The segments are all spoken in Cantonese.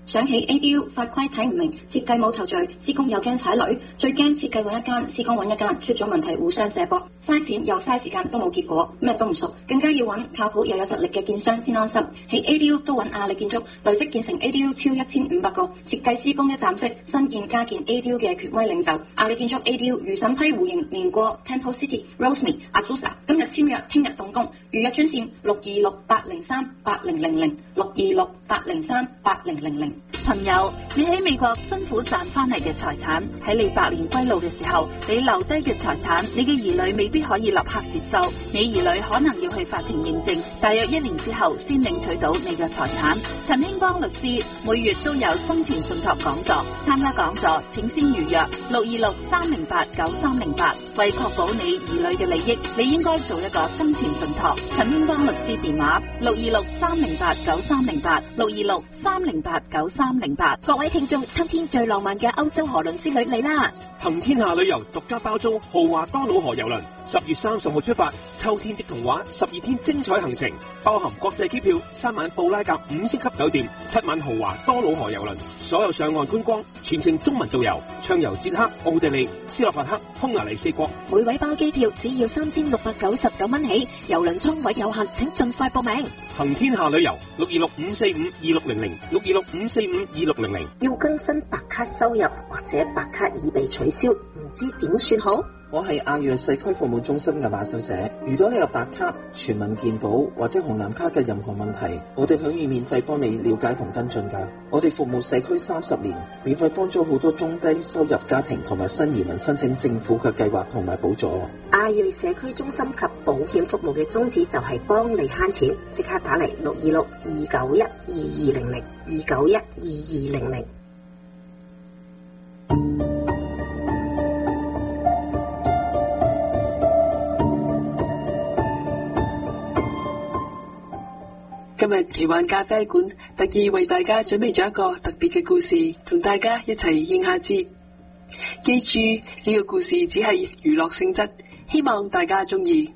想起 ADU 法規睇唔明，設計冇頭緒，施工又驚踩雷，最驚設計揾一間，施工揾一間，出咗問題互相射波，嘥錢又嘥時間都冇結果，咩都唔熟，更加要揾靠譜又有實力嘅建商先安心。喺 ADU 都揾亞力建築，累積建成 ADU 超1500個，設計施工一站式，新建加建 ADU 嘅權威領袖。亞力建築 ADU 如審批互認連過 Temple City、Rosemead、Azusa， 今日簽約，聽日動工，預約專線6268038000626803800。 朋友，你喺美國辛苦賺翻嚟嘅財產，喺你百年歸老嘅時候，你留低嘅財產，你嘅兒女未必可以立刻接收，你兒女可能要去法庭認證，大約1年之後先領取到你嘅財產。陳興邦律師每月都有生前信託講座，參加講座請先預約626-308-9308。為確保你兒女嘅利益，你應該做一個生前信託。陳興邦律師電話626-308-9308，626-308-9308。 各位聽眾，春天最浪漫嘅歐洲河輪之旅嚟啦！ 行天下旅遊獨家包租豪華多瑙河遊輪，10月30號出發，秋天的童話12天精彩行程，包含國際機票、3晚布拉格5星級酒店、7晚豪華多瑙河遊輪，所有上岸觀光全程中文導遊，暢遊捷克、奧地利、斯洛伐克、匈牙利4國， 每位包機票只要3699蚊起，遊輪艙位有限，請盡快報名。 行天下旅遊626-545-2600，626-545-2600。 要更新白卡收入或者白卡已被取消，唔知點算好？ 我係亞約社區服務中心嘅馬小姐。如果你有白卡、全民健保或者紅藍卡嘅任何問題，我哋可以免費幫你了解同跟進㗎。我哋服務社區30年，免費幫咗好多中低收入家庭同埋新移民申請政府嘅計劃同埋補助。 亞瑞社區中心及保險服務嘅宗旨就係幫你慳錢，即刻打嚟626-291-2200，291-2200。 今日奇幻咖啡館特意為大家準備咗一個特別嘅故事，同大家一齊應下節。記住，呢個故事只係娛樂性質，希望大家中意。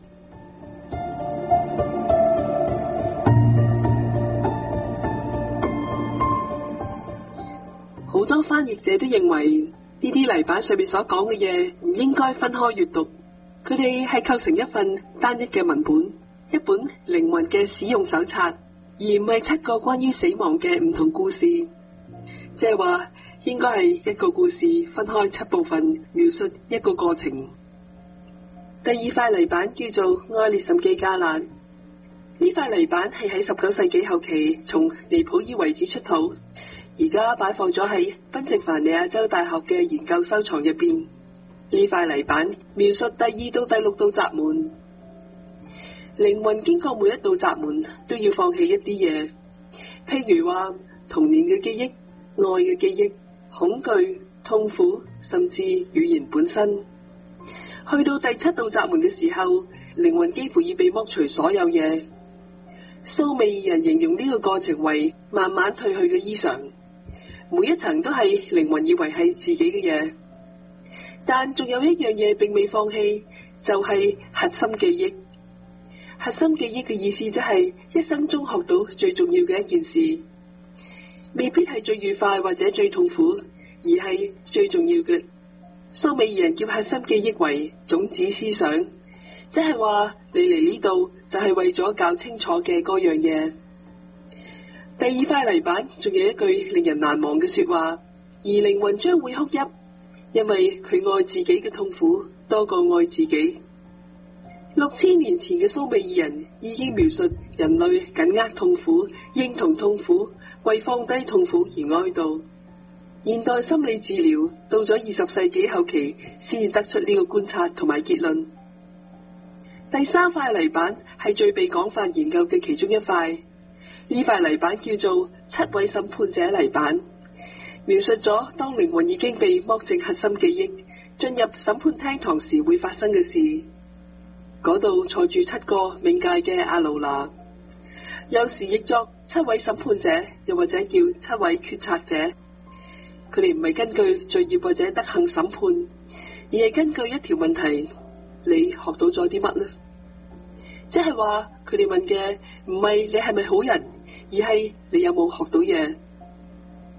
好多翻譯者都認為呢啲泥板上面所講嘅嘢唔應該分開閱讀，佢哋係構成一份單一嘅文本，一本靈魂嘅使用手冊，而唔係7個關於死亡嘅唔同故事。即係話應該係一個故事分開7部分，描述一個過程。第2塊泥板叫做愛列什基加蘭，呢塊泥板係喺19世紀後期從尼普爾遺址出土，而家擺放咗喺賓夕凡尼亞州大學嘅研究收藏入邊。呢塊泥板描述第2到第6道閘門，靈魂經過每一道閘門都要放棄一啲嘢，譬如話童年嘅記憶、愛嘅記憶、恐懼、痛苦，甚至語言本身。去到第7道閘門嘅時候，靈魂幾乎已被剝除所有嘢。蘇美爾人形容呢個過程為慢慢褪去嘅衣裳，每一層都係靈魂以為係自己嘅嘢，但仲有一樣嘢並未放棄，就係核心記憶。核心記憶嘅意思即係一生中學到最重要嘅一件事，未必係最愉快或者最痛苦，而係最重要嘅。蘇美爾人叫核心記憶為種子思想，即係話你嚟呢度就係為咗搞清楚嘅嗰樣嘢。第2塊泥板仲有一句令人難忘嘅說話，而靈魂將會哭泣，因為佢愛自己嘅痛苦多過愛自己。6000年前嘅蘇美爾人已經描述人類緊握痛苦，認同痛苦，為放低痛苦而哀悼。現代心理治療到咗20世紀後期先至得出呢個觀察同埋結論。第3塊泥板係最被廣泛研究嘅其中一塊，呢塊泥板叫做7位審判者泥板，描述咗當靈魂已經被剝淨核心記憶，進入審判廳堂時會發生嘅事。嗰度坐住7個冥界嘅阿魯那，有時譯作7位審判者，又或者叫7位決策者。佢哋唔係根據罪孽或者德行審判，而係根據一條問題：你學到咗啲乜呢？即係話佢哋問嘅唔係你係咪好人，而係你有冇學到嘢。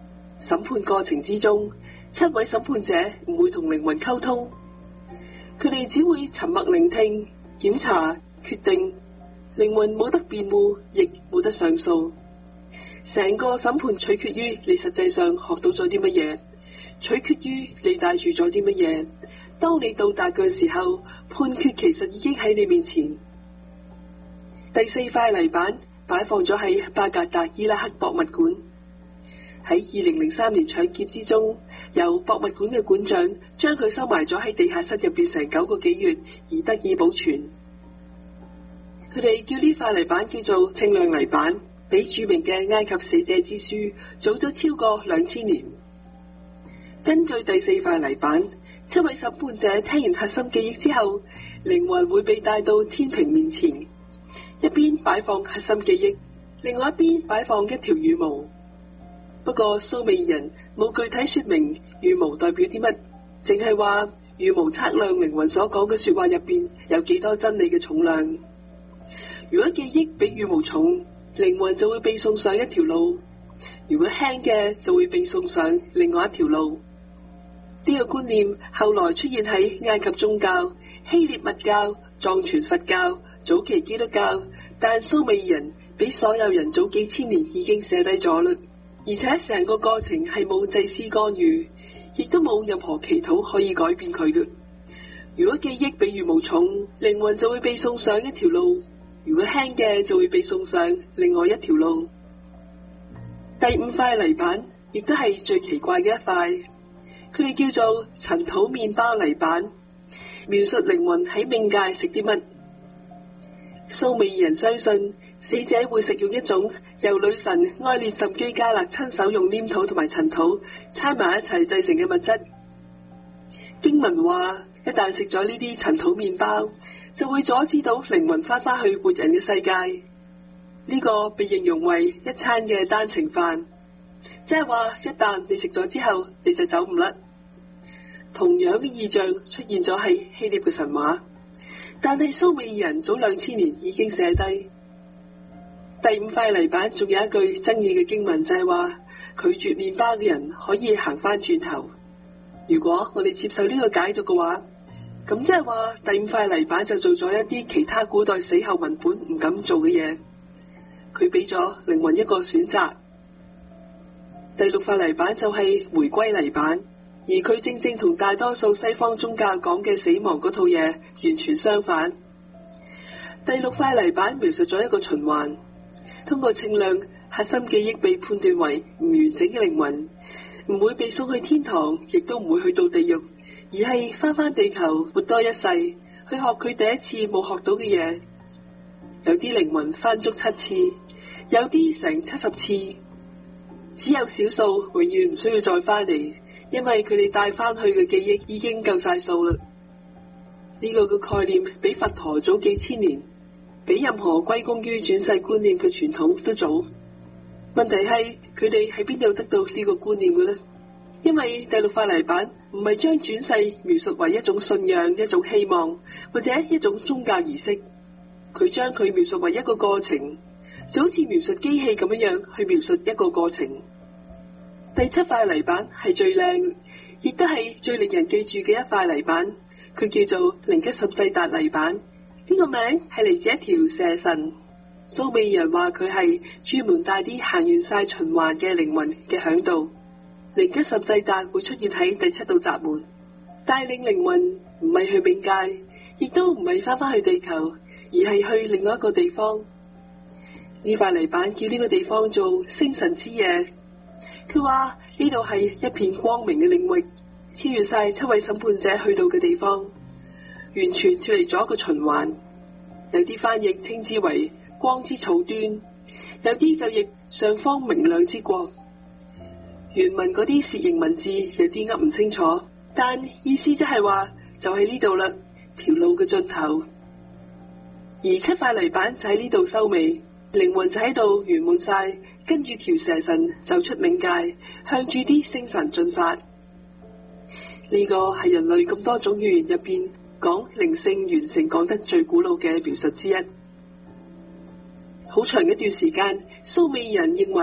審判過程之中，7位審判者唔會同靈魂溝通，佢哋只會沉默聆聽、檢查、決定。靈魂冇得辯護，亦冇得上訴。成個審判取決於你實際上學到咗啲乜嘢，取決於你帶住咗啲乜嘢。當你到達嘅時候，判決其實已經喺你面前。第4塊泥板擺放咗喺巴格達伊拉克博物館。喺2003年搶劫之中，由博物館嘅館長將佢收埋咗喺地下室入邊成9個幾月，而得以保存。佢哋叫呢塊泥板叫做稱量泥板，比著名嘅埃及死者之書早咗超過2000年。根據第4塊泥板，7位審判者聽完核心記憶之後，靈魂會被帶到天平面前，一邊擺放核心記憶，另外一邊擺放一條羽毛。不過蘇美爾人冇具體說明羽毛代表啲乜，淨係話羽毛測量靈魂所講嘅說話入邊有幾多真理嘅重量。如果記憶比羽毛重，靈魂就會被送上一條路；如果輕嘅，就會被送上另外一條路。呢個觀念後來出現喺埃及宗教、希臘密教、藏傳佛教、早期基督教，但蘇美爾人比所有人早幾千年已經寫低咗啦。而且成個過程係冇祭司干預，亦都冇任何祈禱可以改變佢嘅。如果記憶比羽毛重，靈魂就會被送上一條路；如果輕嘅，就會被送上另外一條路。第5塊泥板亦都係最奇怪嘅一塊，佢哋叫做塵土麵包泥板，描述靈魂喺冥界食啲乜。蘇美爾人相信死者會食用一種由女神埃列什基加勒親手用黏土同埋塵土摻埋一齊製成嘅物質。經文話，一旦食咗呢啲塵土麵包，就會阻止到靈魂翻返去活人嘅世界。呢個被形容為一餐嘅單程飯，即係話一旦你食咗之後，你就走唔甩。同樣嘅意象出現咗喺希臘嘅神話，但係蘇美爾人早2000年已經寫低。第5塊泥板仲有一句爭議嘅經文，就係話拒絕麵包嘅人可以行翻轉頭。如果我哋接受呢個解讀嘅話，咁即係話第5塊泥板就做咗一啲其他古代死後文本唔敢做嘅嘢，佢俾咗靈魂一個選擇。第6塊泥板就係回歸泥板，而佢正正同大多數西方宗教講嘅死亡嗰套嘢完全相反。第6塊泥板描述咗一個循環，通過稱量核心記憶被判斷為唔完整嘅靈魂，唔會被送去天堂，亦都唔會去到地獄，而係翻返地球活多一世，去學佢第一次冇學到嘅嘢。有啲靈魂翻足7次，有啲成70次，只有少數永遠唔需要再翻嚟，因為佢哋帶翻去嘅記憶已經夠晒數啦。呢個嘅概念比佛陀早幾千年，比任何歸功於轉世觀念嘅傳統都早。問題係佢哋喺邊度得到呢個觀念嘅呢？因為第6塊泥板唔係將轉世描述為一種信仰、一種希望或者一種宗教儀式，佢將佢描述為一個過程，就好似描述機器咁樣去描述一個過程。第7塊泥板係最靚，亦都係最令人記住嘅一塊泥板，佢叫做靈吉十濟達泥板。呢個名係嚟自一條蛇神。蘇美爾人話佢係專門帶啲行完晒循環嘅靈魂嘅嚮導。靈吉十濟達會出現喺第7道閘門，帶領靈魂唔係去冥界，亦都唔係翻返去地球，而係去另外一個地方。呢塊泥板叫呢個地方做星辰之夜。佢話呢度係一片光明嘅領域，超越晒7位審判者去到嘅地方，完全脫離咗一個循環。有啲翻譯稱之為光之草端，有啲就譯上方明亮之國。原文嗰啲楔形文字有啲噏唔清楚，但意思即係話就喺呢度啦，條路嘅盡頭。而7塊泥板就喺呢度收尾，靈魂就喺度圓滿晒，跟住條蛇神走出冥界，向住啲星神進發。呢個係人類咁多種語言入邊講靈性完成講得最古老嘅描述之一。好長一段時間，蘇美爾人認為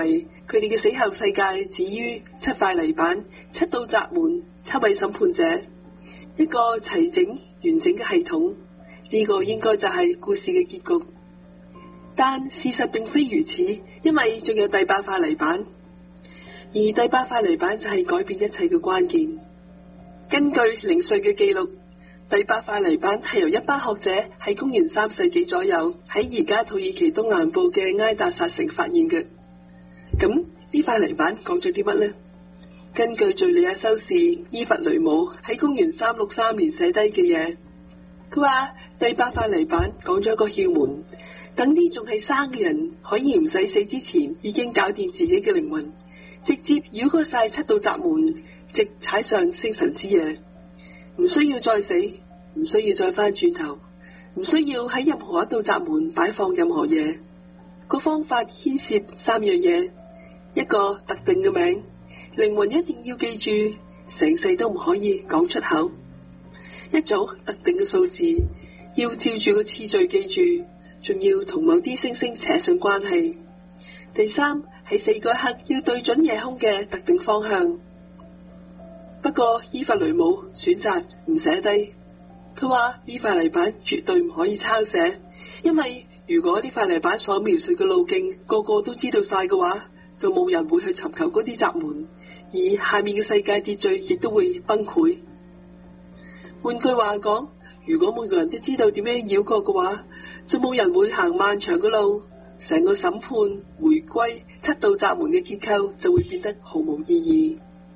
佢哋嘅死後世界止於7塊泥板、7道閘門、7位審判者，一個齊整完整嘅系統。呢個應該就係故事嘅結局。但事實並非如此，因為仲有第8塊泥板，而第8塊泥板就係改變一切嘅關鍵。根據零碎嘅記錄，第8塊泥板係由一班學者喺公元3世紀左右喺而家土耳其東南部嘅埃達薩城發現嘅。咁呢塊泥板講咗啲乜呢？根據敘利亞修士伊弗雷姆喺公元363年寫低嘅嘢，佢話第8塊泥板講咗一個竅門，等啲仲係生嘅人可以唔使死之前已經搞掂自己嘅靈魂，直接繞過晒7道閘門，直踩上星辰之夜，唔需要再死，唔需要再翻轉頭，唔需要喺任何一道閘門擺放任何嘢。個方法牽涉3樣嘢，一個特定嘅名，靈魂一定要記住，成世都唔可以講出口；一組特定嘅數字，要照住個次序記住，仲要同某啲星星扯上關係。第3，喺死嗰一刻要對準夜空嘅特定方向。不過伊弗雷姆選擇唔寫低，佢話呢塊泥板絕對唔可以抄寫，因為如果呢塊泥板所描述嘅路徑個個都知道晒嘅話，就冇人會去尋求嗰啲閘門，而下面嘅世界秩序亦都會崩潰。換句話講，如果每個人都知道點樣繞過嘅話，就冇人會行漫長嘅路，成個審判、回歸、7道閘門嘅結構就會變得毫無意義。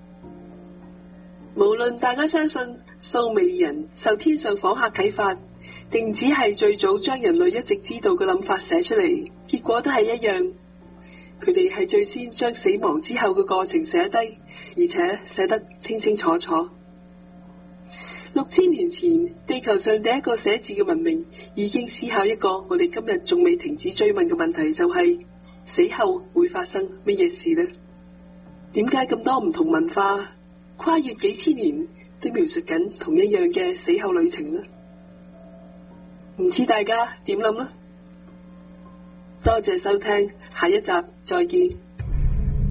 無論大家相信蘇美人受天上訪客啟發，定只係最早將人類一直知道嘅諗法寫出嚟，結果都係一樣。佢哋係最先將死亡之後嘅過程寫低，而且寫得清清楚楚。6000年前，地球上第一個寫字嘅文明已經思考一個我哋今日仲未停止追問嘅問題，就係死後會發生乜嘢事呢？點解咁多唔同文化跨越幾千年都描述緊同一樣嘅死後旅程呢？唔知大家點諗呢？多謝收聽，下一集再見。